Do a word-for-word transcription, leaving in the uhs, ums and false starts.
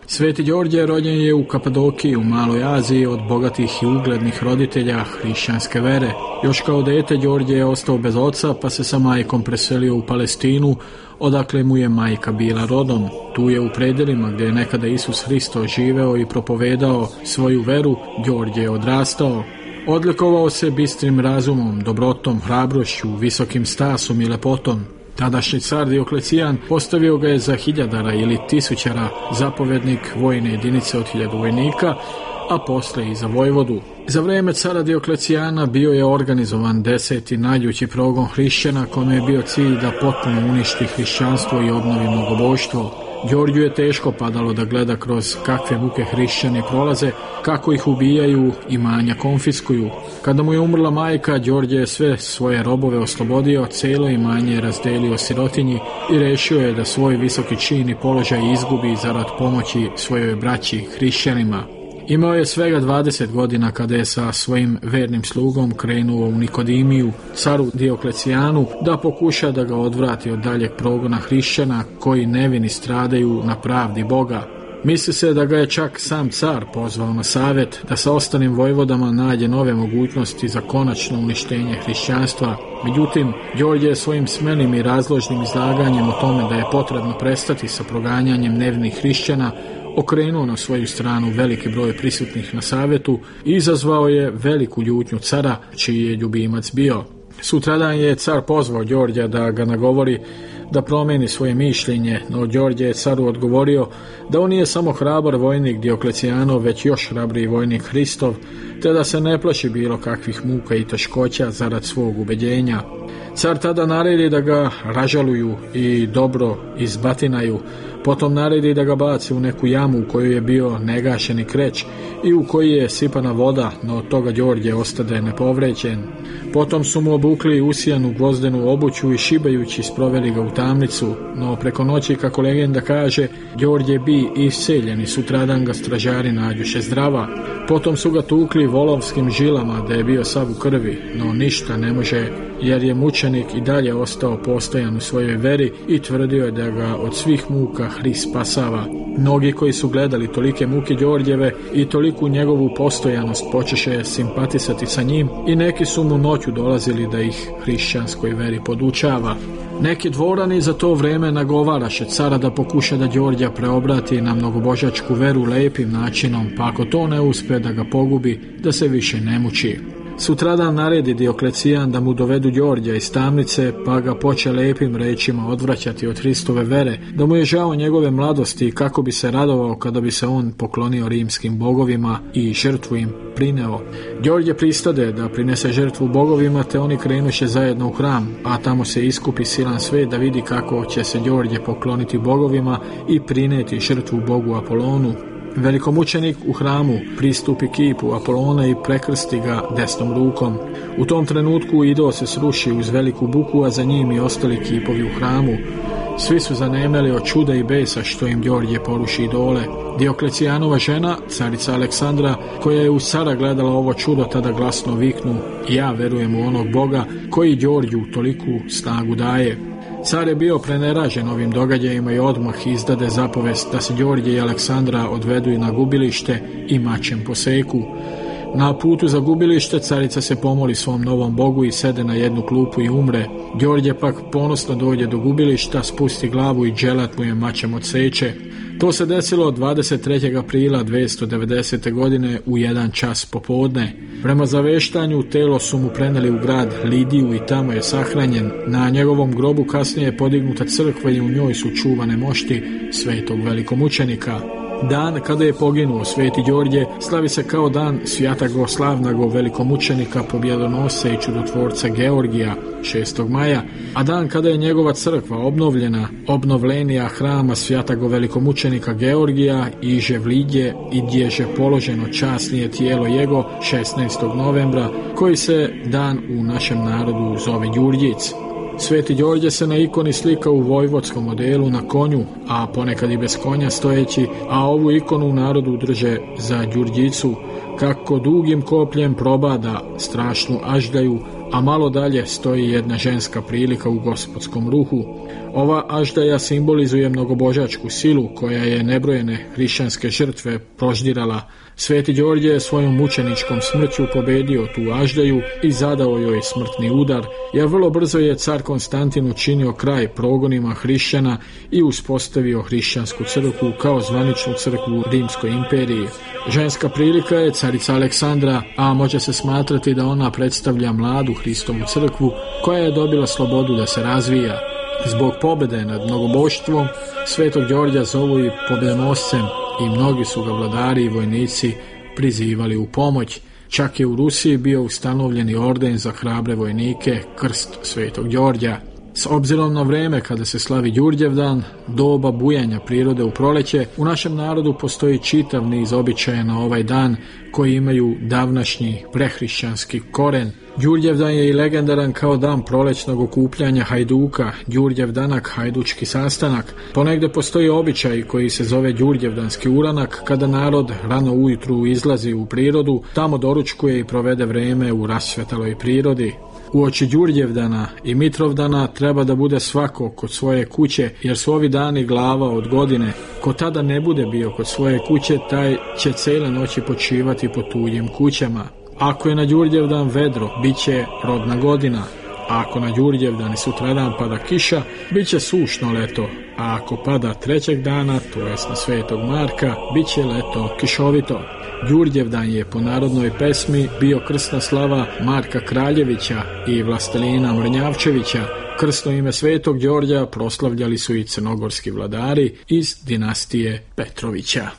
Sveti Đorđe rođen je u Kapadokiji u Maloj Aziji od bogatih i uglednih roditelja hrišćanske vere. Još kao dete Đorđe je ostao bez oca pa se sa majkom preselio u Palestinu, odakle mu je majka bila rodom. Tu je u predjelima gdje je nekada Isus Hristos živeo i propovedao svoju veru, Đorđe je odrastao. Odlikovao se bistrim razumom, dobrotom, hrabrošću, visokim stasom i lepotom. Tadašnji car Dioklecijan postavio ga je za hiljadara ili tisućara, zapovednik vojne jedinice od hiljadu vojnika, a posle i za vojvodu. Za vrijeme cara Dioklecijana bio je organizovan deseti najljući progon hrišćana kome je bio cilj da potpuno uništi hrišćanstvo i obnovi mnogoboštvo. Đorđu je teško padalo da gleda kroz kakve muke hrišćani prolaze, kako ih ubijaju, imanja konfiskuju. Kada mu je umrla majka, Đorđe je sve svoje robove oslobodio, cijelo imanje je razdelio sirotinji i rešio je da svoj visoki čin i položaj izgubi zarad pomoći svojoj braći hrišćanima. Imao je svega dvadeset godina kada je sa svojim vernim slugom krenuo u Nikodimiju, caru Dioklecijanu, da pokuša da ga odvrati od daljeg progona hrišćana koji nevini stradaju na pravdi Boga. Misli se da ga je čak sam car pozvao na savjet da sa ostalim vojvodama nađe nove mogućnosti za konačno uništenje hrišćanstva. Međutim, Đorđe je svojim smelim i razložnim izlaganjem o tome da je potrebno prestati sa proganjanjem nevinih hrišćana okrenuo na svoju stranu veliki broj prisutnih na savjetu i izazvao je veliku ljutnju cara, čiji je ljubimac bio. Sutradan je car pozvao Đorđa da ga nagovori da promijeni svoje mišljenje, no Đorđe je caru odgovorio da on nije samo hrabar vojnik Dioklecijanov, već još hrabriji vojnik Hristov, te da se ne plaši bilo kakvih muka i teškoća zarad svog ubeđenja. Car tada naredi da ga ražaluju i dobro izbatinaju, potom naredi da ga baci u neku jamu u kojoj je bio negašeni kreć i u koji je sipana voda, no od toga Đorđe ostade nepovređen. Potom su mu obukli usijanu gvozdenu obuću i šibajući sproveli ga u tamnicu, no preko noći, kako legenda kaže, Đorđe bi isceljen i sutradan ga stražari nađuše zdrava. Potom su ga tukli volovskim žilama da je bio sav u krvi, no ništa ne može, jer je mučenik i dalje ostao postojan u svojoj veri i tvrdio je da ga od svih muka Hrist spasava. Mnogi koji su gledali tolike muke Đorđeve i toliku njegovu postojanost počeše simpatisati sa njim i neki su mu noću dolazili da ih hrišćanskoj veri podučava. Neki dvorani za to vrijeme nagovaraše cara da pokuša da Đorđa preobrati na mnogobožačku veru lepim načinom, pa ako to ne uspe da ga pogubi, da se više ne muči. Sutradan naredi Dioklecijan da mu dovedu Đorđa iz tamnice, pa ga poče lepim rečima odvraćati od Hristove vere, da mu je žao njegove mladosti i kako bi se radovao kada bi se on poklonio rimskim bogovima i žrtvu im prineo. Đorđe pristade da prinese žrtvu bogovima, te oni krenuše zajedno u hram, a tamo se iskupi silan svet da vidi kako će se Đorđe pokloniti bogovima i prineti žrtvu bogu Apolonu. Velikomučenik u hramu pristupi kipu Apolona i prekrsti ga desnom rukom. U tom trenutku idol se sruši uz veliku buku, a za njim i ostali kipovi u hramu. Svi su zanemeli od čuda i besa što im Đorđe poruši idole. Dioklecijanova žena, carica Aleksandra, koja je u cara gledala ovo čudo, tada glasno viknu: ja verujem u onog Boga koji Đorđu toliku snagu daje. Car je bio preneražen ovim događajima i odmah izdade zapovest da se Đorđe i Aleksandra odvedu i na gubilište i mačem poseku. Na putu za gubilište carica se pomoli svom novom bogu i sede na jednu klupu i umre. Đorđe pak ponosno dođe do gubilišta, spusti glavu i dželat mu je mačem odseče. To se desilo dvadeset trećeg aprila dvjesto devedesete. godine u jedan čas popodne. Prema zaveštanju telo su mu preneli u grad Lidiju i tamo je sahranjen. Na njegovom grobu kasnije je podignuta crkva i u njoj su čuvane mošti svetog velikomučenika. Dan kada je poginuo sveti Đorđe slavi se kao dan svjatago slavnago velikomučenika, pobjedonosca i čudotvorca Georgija šestog maja, a dan kada je njegova crkva obnovljena, obnovljenija hrama svjatago velikomučenika Georgija iže vlidje i gdježe položeno časnije tijelo jego šesnaestog novembra, koji se dan u našem narodu zove Đurđic. Sveti Đorđe se na ikoni slika u vojvodskom modelu na konju, a ponekad i bez konja stojeći, a ovu ikonu u narodu drže za Đurđicu, kako dugim kopljem probada strašnu aždaju, a malo dalje stoji jedna ženska prilika u gospodskom ruhu. Ova aždaja simbolizuje mnogobožačku silu koja je nebrojene hrišćanske žrtve proždirala. Sveti Đorđe je svojom mučeničkom smrću pobedio tu aždaju i zadao joj smrtni udar, jer vrlo brzo je car Konstantin učinio kraj progonima hrišćana i uspostavio hrišćansku crkvu kao zvaničnu crkvu Rimskoj imperiji. Ženska prilika je carica Aleksandra, a može se smatrati da ona predstavlja mladu Hristovu crkvu koja je dobila slobodu da se razvija. Zbog pobjede nad mnogoboštvom Svetog Đorđa zovu i pobjedonoscem i mnogi su ga vladari i vojnici prizivali u pomoć. Čak je u Rusiji bio ustanovljeni orden za hrabre vojnike, krst Svetog Đorđa. S obzirom na vreme kada se slavi Đurđevdan, doba bujanja prirode u proleće, u našem narodu postoji čitav niz običaja na ovaj dan koji imaju davnašnji prehrišćanski koren. Đurđevdan je i legendaran kao dan prolećnog okupljanja hajduka, Đurđevdanak, hajdučki sastanak. Ponegde postoji običaj koji se zove Đurđevdanski uranak, kada narod rano ujutru izlazi u prirodu, tamo doručkuje i provede vreme u rasvetaloj prirodi. Uoči Đurđevdana i Mitrovdana treba da bude svako kod svoje kuće, jer su ovi dani glava od godine. Ko tada ne bude bio kod svoje kuće, taj će cijele noći počivati po tuđim kućama. Ako je na Đurđevdan vedro, bit će rodna godina. A ako na Đurđevdan i sutradan pada kiša, bit će sušno leto. A ako pada trećeg dana, to jest na Svetog Marka, bit će leto kišovito. Đurđevdan je po narodnoj pesmi bio krsna slava Marka Kraljevića i vlastelina Mrnjavčevića. Krsno ime Svetog Đorđa proslavljali su i crnogorski vladari iz dinastije Petrovića.